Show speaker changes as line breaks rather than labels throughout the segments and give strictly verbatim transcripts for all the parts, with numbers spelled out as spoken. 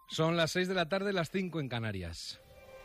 Son las seis de la tarde, las cinco en Canarias.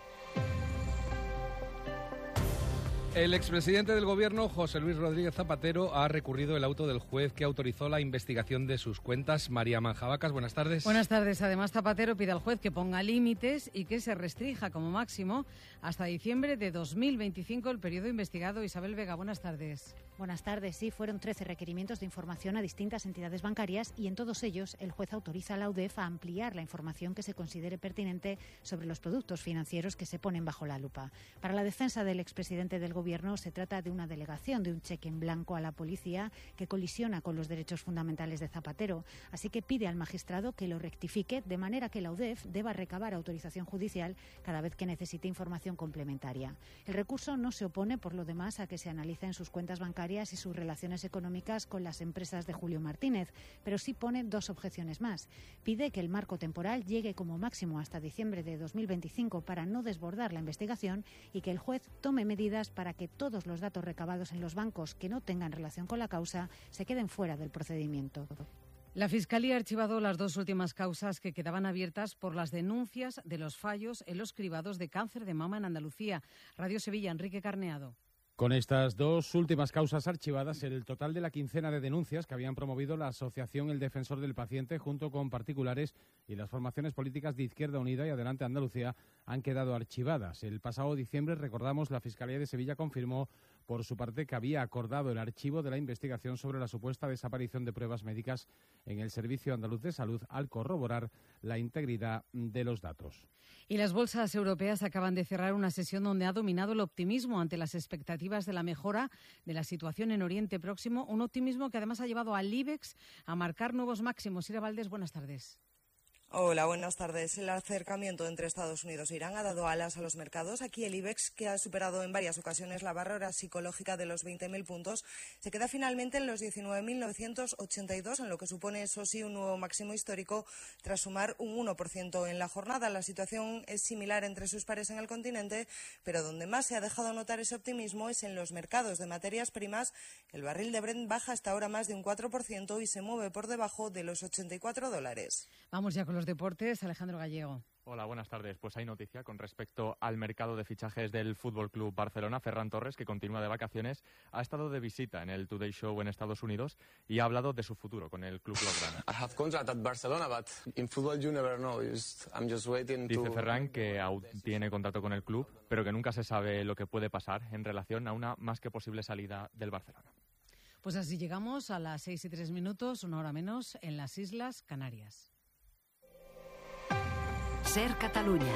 El expresidente del Gobierno, José Luis Rodríguez Zapatero, ha recurrido el auto del juez que autorizó la investigación de sus cuentas. María Manjabacas, buenas tardes.
Buenas tardes. Además, Zapatero pide al juez que ponga límites y que se restrija como máximo hasta diciembre de dos mil veinticinco el periodo investigado. Isabel Vega, buenas tardes.
Buenas tardes. Sí, fueron trece requerimientos de información a distintas entidades bancarias y en todos ellos el juez autoriza a la U D E F a ampliar la información que se considere pertinente sobre los productos financieros que se ponen bajo la lupa. Para la defensa del expresidente del Gobierno, Gobierno se trata de una delegación de un cheque en blanco a la policía que colisiona con los derechos fundamentales de Zapatero, así que pide al magistrado que lo rectifique de manera que la U D E F deba recabar autorización judicial cada vez que necesite información complementaria. El recurso no se opone, por lo demás, a que se analicen sus cuentas bancarias y sus relaciones económicas con las empresas de Julio Martínez, pero sí pone dos objeciones más. Pide que el marco temporal llegue como máximo hasta diciembre de dos mil veinticinco para no desbordar la investigación y que el juez tome medidas para que todos los datos recabados en los bancos que no tengan relación con la causa se queden fuera del procedimiento.
La Fiscalía ha archivado las dos últimas causas que quedaban abiertas por las denuncias de los fallos en los cribados de cáncer de mama en Andalucía. Radio Sevilla, Enrique Carneado.
Con estas dos últimas causas archivadas, el total de la quincena de denuncias que habían promovido la Asociación El Defensor del Paciente junto con particulares y las formaciones políticas de Izquierda Unida y Adelante Andalucía han quedado archivadas. El pasado diciembre, recordamos, la Fiscalía de Sevilla confirmó por su parte que había acordado el archivo de la investigación sobre la supuesta desaparición de pruebas médicas en el Servicio Andaluz de Salud al corroborar la integridad de los datos.
Y las bolsas europeas acaban de cerrar una sesión donde ha dominado el optimismo ante las expectativas de la mejora de la situación en Oriente Próximo, un optimismo que además ha llevado al IBEX a marcar nuevos máximos. Ira Valdés, buenas tardes.
Hola, buenas tardes. El acercamiento entre Estados Unidos e Irán ha dado alas a los mercados. Aquí el IBEX, que ha superado en varias ocasiones la barrera psicológica de los veinte mil puntos, se queda finalmente en los diecinueve mil novecientos ochenta y dos, en lo que supone, eso sí, un nuevo máximo histórico tras sumar un uno por ciento en la jornada. La situación es similar entre sus pares en el continente, pero donde más se ha dejado notar ese optimismo es en los mercados de materias primas. El barril de Brent baja hasta ahora más de un cuatro por ciento y se mueve por debajo de los ochenta y cuatro dólares.
Vamos ya con los deportes. Alejandro Gallego.
Hola, buenas tardes. Pues hay noticia con respecto al mercado de fichajes del F C Barcelona. Ferran Torres, que continúa de vacaciones, ha estado de visita en el Today Show en Estados Unidos y ha hablado de su futuro con el club blaugrana.
I have contract at Barcelona, but in football you never know. I'm just waiting to...
Dice Ferran que aún tiene contrato con el club, pero que nunca se sabe lo que puede pasar en relación a una más que posible salida del Barcelona.
Pues así llegamos a las seis y tres minutos, una hora menos, en las Islas Canarias.
Ser Catalunya.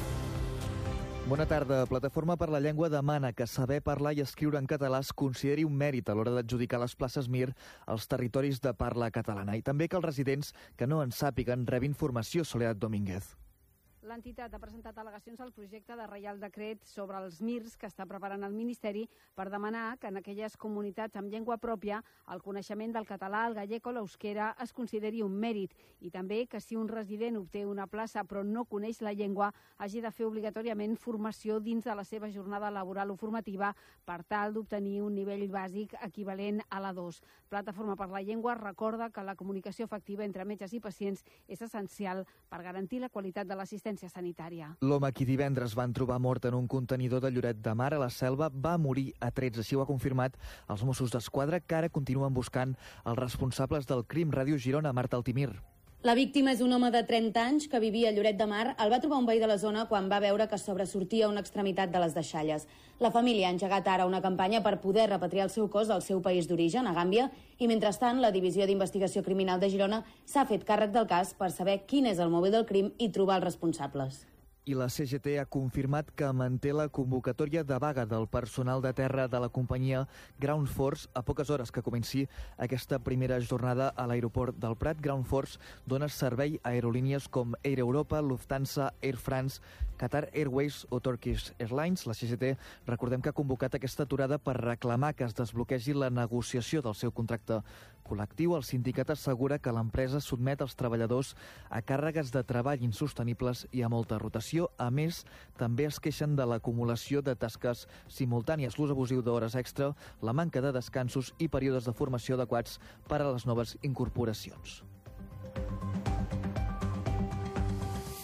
Bona tarda. Plataforma per la Llengua demana que saber parlar i escriure en català es consideri un mèrit a l'hora d'adjudicar les places Mir als territoris de parla catalana i també que els residents que no en sàpiguen rebin formació. Soledad Domínguez.
L'entitat ha presentat al·legacions al projecte de Reial Decret sobre els Mirs que està preparant el Ministeri per demanar que en aquelles comunitats amb llengua pròpia el coneixement del català, el gallec o l'eusquera es consideri un mèrit i també que si un resident obté una plaça però no coneix la llengua hagi de fer obligatòriament formació dins de la seva jornada laboral o formativa per tal d'obtenir un nivell bàsic equivalent a l'A dos. Plataforma per la Llengua recorda que la comunicació efectiva entre metges i pacients és essencial per garantir la qualitat de l'assistència sanitària.
L'home qui divendres van trobar mort en un contenidor de Lloret de Mar a la Selva va morir a trets. Així ho ha confirmat els Mossos d'Esquadra, que ara continuen buscant els responsables del crim. Ràdio Girona, Marta Altimir.
La víctima és un home de trenta anys que vivia a Lloret de Mar. El va trobar un veí de la zona quan va veure que sobresortia una extremitat de les deixalles. La família ha engegat ara una campanya per poder repatriar el seu cos al seu país d'origen, a Gàmbia, i mentrestant la Divisió d'Investigació Criminal de Girona s'ha fet càrrec del cas per saber quin és el mòbil del crim i trobar els responsables.
I la C G T ha confirmat que manté la convocatòria de vaga del personal de terra de la companyia Ground Force a poques hores que comenci aquesta primera jornada a l'aeroport del Prat. Ground Force dona servei a aerolínies com Air Europa, Lufthansa, Air France, Qatar Airways o Turkish Airlines. La C G T, recordem que ha convocat aquesta aturada per reclamar que es desbloquegi la negociació del seu contracte col·lectiu. El sindicat assegura que l'empresa sotmet els treballadors a càrregues de treball insostenibles i a molta rotació. A més, també es queixen de l'acumulació de tasques simultànies, l'ús abusiu d'hores extra, la manca de descansos i períodes de formació adequats per a les noves incorporacions.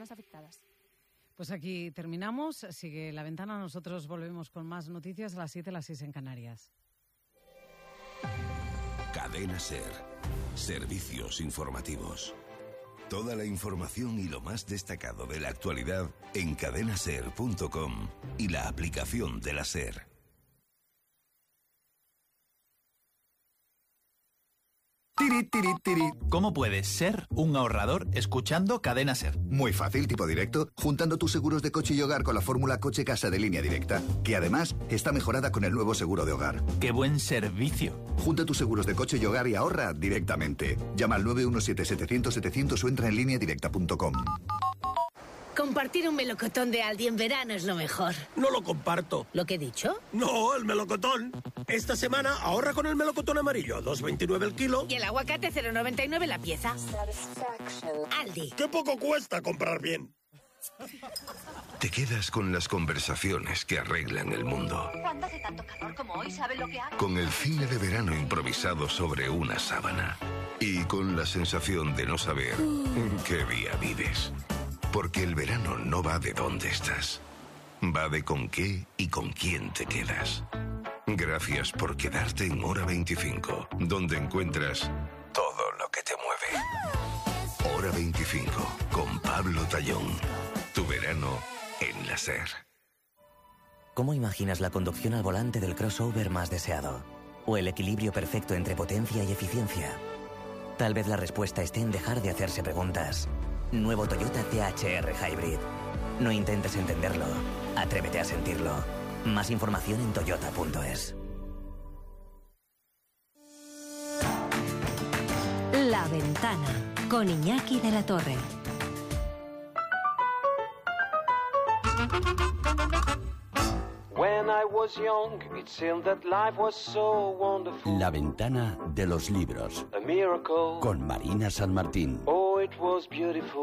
zonas afectadas.
Pues aquí terminamos. Sigue La Ventana. Nosotros volvemos con más noticias a las siete, a las seis en Canarias.
Cadena SER. Servicios informativos. Toda la información y lo más destacado de la actualidad en cadena ser punto com y la aplicación de la SER.
Tiri, tiri, tiri. ¿Cómo puedes ser un ahorrador escuchando Cadena SER?
Muy fácil, tipo directo, juntando tus seguros de coche y hogar con la fórmula coche-casa de Línea Directa, que además está mejorada con el nuevo seguro de hogar.
¡Qué buen servicio!
Junta tus seguros de coche y hogar y ahorra directamente. Llama al nueve uno siete, setecientos, setecientos o entra en línea directa punto com.
Compartir un melocotón de Aldi en verano es lo mejor.
No lo comparto.
¿Lo que he dicho?
No, el melocotón. Esta semana ahorra con el melocotón amarillo, dos veintinueve el kilo.
Y el aguacate cero noventa y nueve la pieza. Aldi.
¡Qué poco cuesta comprar bien!
Te quedas con las conversaciones que arreglan el mundo.
Cuando hace tanto calor como hoy, ¿sabe lo que hago?
Con el cine de verano improvisado sobre una sábana. Y con la sensación de no saber en qué día vives. Porque el verano no va de dónde estás. Va de con qué y con quién te quedas. Gracias por quedarte en Hora veinticinco, donde encuentras todo lo que te mueve. Hora veinticinco, con Pablo Tallón. Tu verano en la SER.
¿Cómo imaginas la conducción al volante del crossover más deseado? ¿O el equilibrio perfecto entre potencia y eficiencia? Tal vez la respuesta esté en dejar de hacerse preguntas. Nuevo Toyota T H R Hybrid. No intentes entenderlo, atrévete a sentirlo. Más información en toyota punto es.
La Ventana, con Iñaki de la Torre.
La Ventana de los libros, con Marina San Martín.